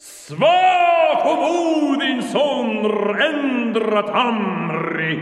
Svako Odin sonr ändrat Amri.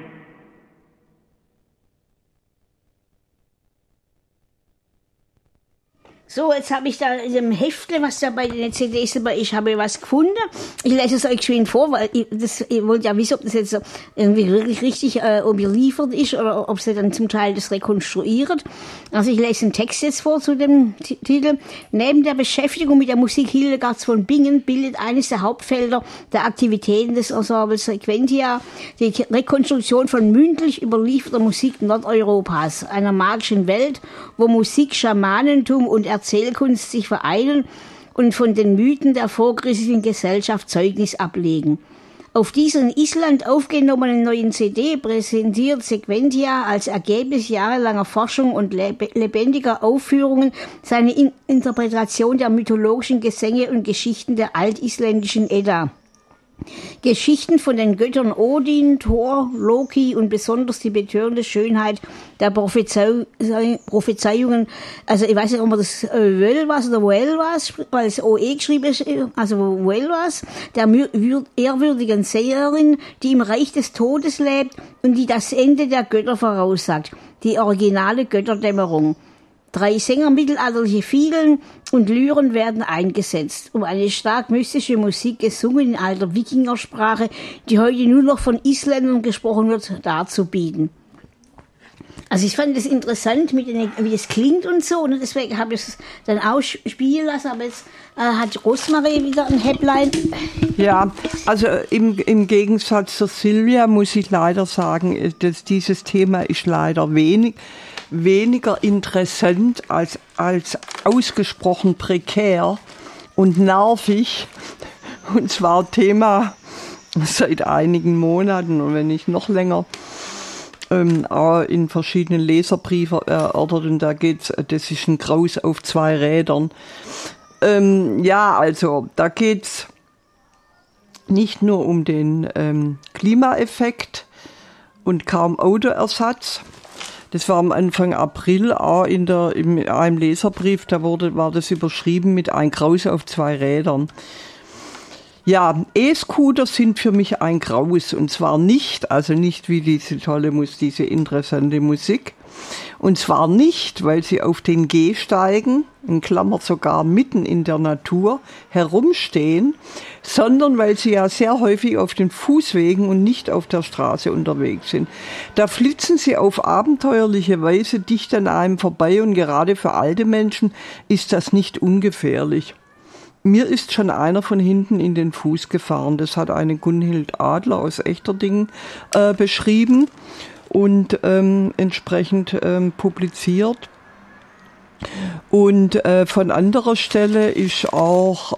So, jetzt habe ich da in dem Heftle, was da bei den CDs dabei ist, habe ich was gefunden. Ich lese es euch schön vor, weil ich wollte ja wissen, ob das jetzt so irgendwie wirklich richtig überliefert ist oder ob sie dann zum Teil das rekonstruiert. Also ich lese einen Text jetzt vor zu dem Titel. Neben der Beschäftigung mit der Musik Hildegards von Bingen bildet eines der Hauptfelder der Aktivitäten des Ensembles Sequentia die Rekonstruktion von mündlich überlieferter Musik Nordeuropas, einer magischen Welt, wo Musik, Schamanentum und Erzählkunst sich vereinen und von den Mythen der vorchristlichen Gesellschaft Zeugnis ablegen. Auf dieser in Island aufgenommenen neuen CD präsentiert Sequentia als Ergebnis jahrelanger Forschung und lebendiger Aufführungen seine Interpretation der mythologischen Gesänge und Geschichten der altisländischen Edda. Geschichten von den Göttern Odin, Thor, Loki und besonders die betörende Schönheit der Prophezeiungen. Also ich weiß nicht, ob man das Wölwas oder Wölwas, weil es OE geschrieben ist, also Wölwas, der ehrwürdigen Seherin, die im Reich des Todes lebt und die das Ende der Götter voraussagt. Die originale Götterdämmerung. 3 Sänger mittelalterliche Fielen und Lyren werden eingesetzt, um eine stark mystische Musik gesungen in alter Wikingersprache, die heute nur noch von Isländern gesprochen wird, darzubieten. Also ich fand das interessant, wie das klingt und so, und deswegen habe ich es dann auch spielen lassen, aber jetzt hat Rosmarie wieder ein Häpplein. Ja, also im Gegensatz zur Silvia muss ich leider sagen, dass dieses Thema ist leider weniger interessant als ausgesprochen prekär und nervig. Und zwar Thema seit einigen Monaten und wenn nicht noch länger in verschiedenen Leserbriefen erörtert, und da geht's, das ist ein Graus auf 2 Rädern. Ja, also da geht's nicht nur um den Klimaeffekt und kaum Autoersatz. Das war am Anfang April auch in einem Leserbrief, da war das überschrieben mit ein Graus auf 2 Rädern. Ja, E-Scooter sind für mich ein Graus, und zwar nicht wie diese interessante Musik, und zwar nicht, weil sie auf den Gehsteigen, in Klammer sogar mitten in der Natur, herumstehen, sondern weil sie ja sehr häufig auf den Fußwegen und nicht auf der Straße unterwegs sind. Da flitzen sie auf abenteuerliche Weise dicht an einem vorbei, und gerade für alte Menschen ist das nicht ungefährlich. Mir ist schon einer von hinten in den Fuß gefahren. Das hat eine Gunhild Adler aus Echterdingen beschrieben und entsprechend publiziert. Und von anderer Stelle ist auch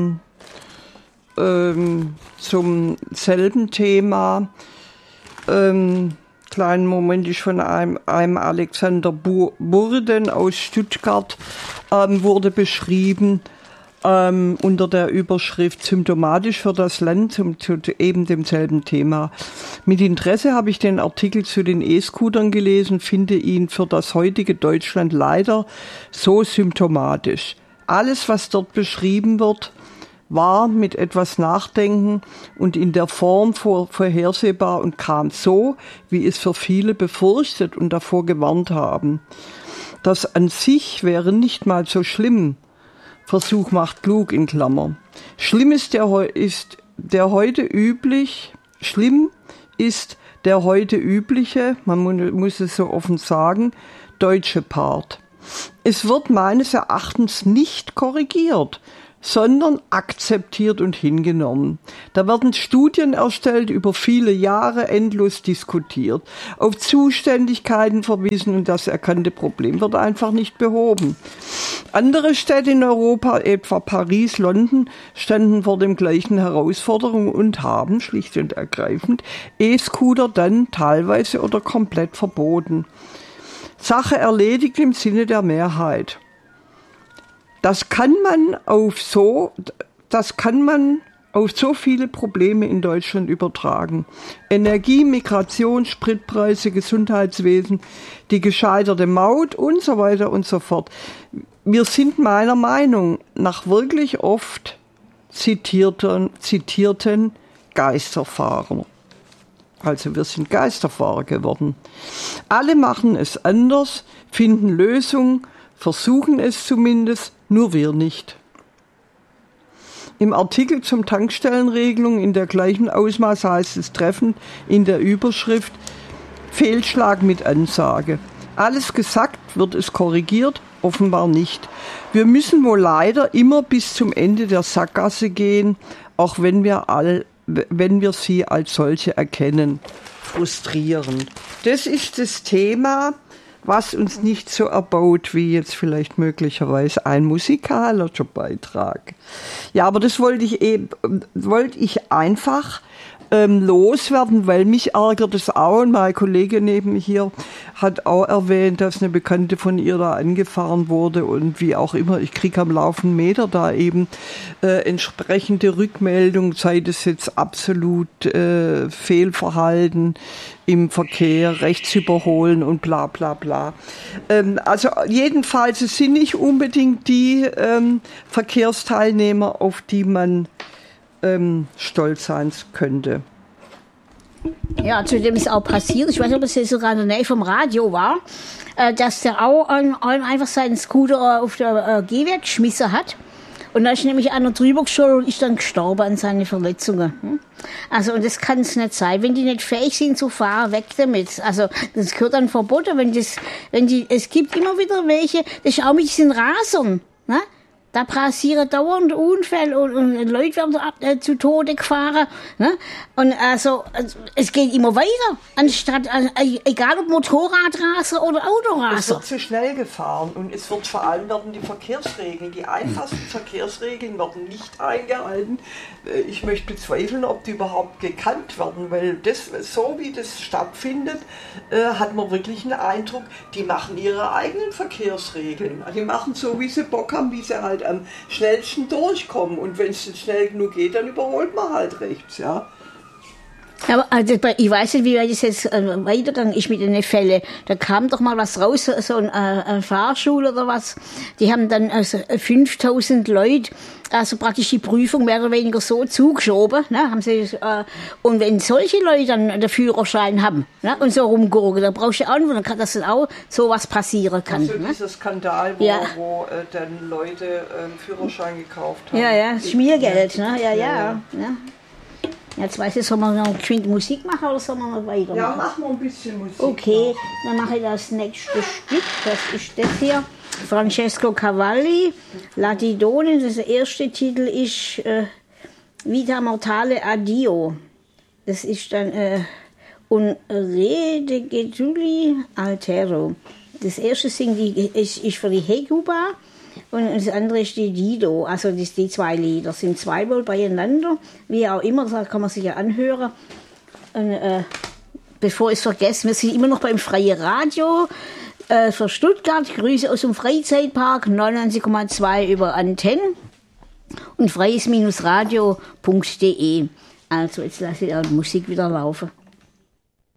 zum selben Thema, kleinen Moment, ist von einem Alexander Burden aus Stuttgart wurde beschrieben, unter der Überschrift symptomatisch für das Land zu eben demselben Thema. Mit Interesse habe ich den Artikel zu den E-Scootern gelesen, finde ihn für das heutige Deutschland leider so symptomatisch. Alles, was dort beschrieben wird, war mit etwas Nachdenken und in der Form vorhersehbar und kam so, wie es für viele befürchtet und davor gewarnt haben. Das an sich wäre nicht mal so schlimm. Versuch macht klug, in Klammer. Schlimm ist der heute übliche, man muss es so offen sagen, deutsche Part. Es wird meines Erachtens nicht korrigiert, sondern akzeptiert und hingenommen. Da werden Studien erstellt, über viele Jahre endlos diskutiert, auf Zuständigkeiten verwiesen, und das erkannte Problem wird einfach nicht behoben. Andere Städte in Europa, etwa Paris, London, standen vor den gleichen Herausforderungen und haben schlicht und ergreifend E-Scooter dann teilweise oder komplett verboten. Sache erledigt im Sinne der Mehrheit. Das kann man auf so viele Probleme in Deutschland übertragen. Energie, Migration, Spritpreise, Gesundheitswesen, die gescheiterte Maut und so weiter und so fort. Wir sind meiner Meinung nach wirklich oft zitierten Geisterfahrer. Also wir sind Geisterfahrer geworden. Alle machen es anders, finden Lösungen, versuchen es zumindest, nur wir nicht. Im Artikel zum Tankstellenregelung in der gleichen Ausmaß heißt es treffend in der Überschrift Fehlschlag mit Ansage. Alles gesagt, wird es korrigiert? Offenbar nicht. Wir müssen wohl leider immer bis zum Ende der Sackgasse gehen, auch wenn wir sie als solche erkennen. Frustrierend. Das ist das Thema, was uns nicht so erbaut wie jetzt vielleicht möglicherweise ein musikalischer Beitrag. Ja, aber das wollte ich einfach loswerden, weil mich ärgert es auch. Und mein Kollege neben hier hat auch erwähnt, dass eine Bekannte von ihr da angefahren wurde und wie auch immer, ich kriege am laufenden Meter da eben entsprechende Rückmeldung, sei das jetzt absolut Fehlverhalten im Verkehr, rechts überholen und bla bla bla. Also jedenfalls, es sind nicht unbedingt die Verkehrsteilnehmer, auf die man stolz sein könnte. Ja, zudem ist auch passiert, ich weiß nicht, ob es jetzt sogar in der Nähe vom Radio war, dass der auch einfach seinen Scooter auf der Gehweg geschmissen hat. Und da ist nämlich einer drüber geschossen und ist dann gestorben an seinen Verletzungen. Also, und das kann es nicht sein. Wenn die nicht fähig sind zu fahren, weg damit. Also, das gehört dann verboten, es gibt immer wieder welche, das ist auch mit diesen Rasern, ne? Da passieren dauernd Unfälle und Leute werden zu Tode gefahren. Ne? Und also, es geht immer weiter, anstatt, egal ob Motorradraser oder Autoraser. Es wird zu schnell gefahren und es wird vor allem die Verkehrsregeln, die einfachsten Verkehrsregeln werden nicht eingehalten. Ich möchte bezweifeln, ob die überhaupt gekannt werden, weil das, so wie das stattfindet, hat man wirklich einen Eindruck, die machen ihre eigenen Verkehrsregeln. Die machen so, wie sie Bock haben, wie sie halt am schnellsten durchkommen. Und wenn es nicht schnell genug geht, dann überholt man halt rechts, ja. Aber also, ich weiß nicht, wie das jetzt weitergegangen ist mit den Fällen. Da kam doch mal was raus, so eine Fahrschule oder was. Die haben dann also 5000 Leute, also praktisch die Prüfung mehr oder weniger so zugeschoben. Ne, haben sie, und wenn solche Leute dann den Führerschein haben, ne, und so rumgurken, dann brauchst du auch nicht, dann kann das dann auch sowas passieren kann. Also ne? Dieser Skandal, wo dann Leute Führerschein gekauft haben. Ja, Schmiergeld, ne? Ja. Jetzt weiß ich, soll man noch geschwind Musik machen oder soll man noch weitermachen? Ja, machen wir ein bisschen Musik. Okay, dann mache ich das nächste Stück. Das ist das hier. Francesco Cavalli, Latidone. Das erste Titel ist Vita Mortale Addio. Das ist dann Un Re de Getuli Altero. Das erste ist für die Hecuba. Und das andere ist die Dido, also die zwei Lieder sind zweimal beieinander, wie auch immer, das kann man sich ja anhören. Und, bevor ich es vergesse, wir sind immer noch beim Freien Radio für Stuttgart, Grüße aus dem Freizeitpark 99,2 über Antennen und freies-radio.de. Also jetzt lasse ich die Musik wieder laufen.